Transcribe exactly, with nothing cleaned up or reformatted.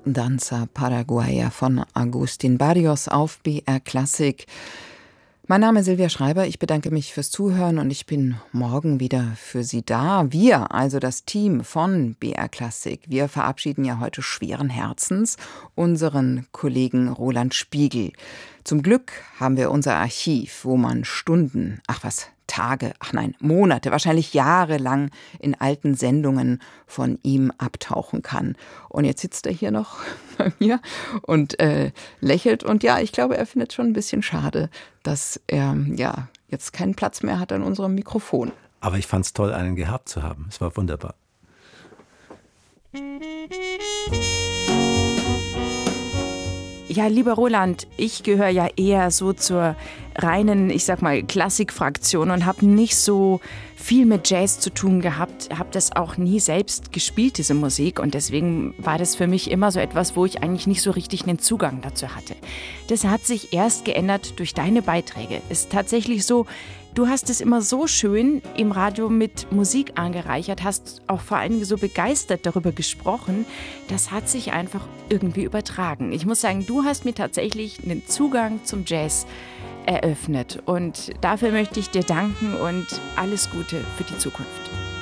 Danza Paraguaya von Agustín Barrios auf B R Klassik. Mein Name ist Silvia Schreiber, ich bedanke mich fürs Zuhören und ich bin morgen wieder für Sie da. Wir, also das Team von B R Klassik, wir verabschieden ja heute schweren Herzens unseren Kollegen Roland Spiegel. Zum Glück haben wir unser Archiv, wo man Stunden, ach was, Tage, ach nein, Monate, wahrscheinlich jahrelang in alten Sendungen von ihm abtauchen kann. Und jetzt sitzt er hier noch bei mir und äh, lächelt. Und ja, ich glaube, er findet schon ein bisschen schade, dass er ja jetzt keinen Platz mehr hat an unserem Mikrofon. Aber ich fand es toll, einen gehabt zu haben. Es war wunderbar. Ja, lieber Roland, ich gehöre ja eher so zur reinen, ich sag mal, Klassikfraktion und habe nicht so viel mit Jazz zu tun gehabt, habe das auch nie selbst gespielt, diese Musik, und deswegen war das für mich immer so etwas, wo ich eigentlich nicht so richtig einen Zugang dazu hatte. Das hat sich erst geändert durch deine Beiträge. Ist tatsächlich so, du hast es immer so schön im Radio mit Musik angereichert, hast auch vor allen Dingen so begeistert darüber gesprochen. Das hat sich einfach irgendwie übertragen. Ich muss sagen, du hast mir tatsächlich einen Zugang zum Jazz eröffnet. Und dafür möchte ich dir danken und alles Gute für die Zukunft.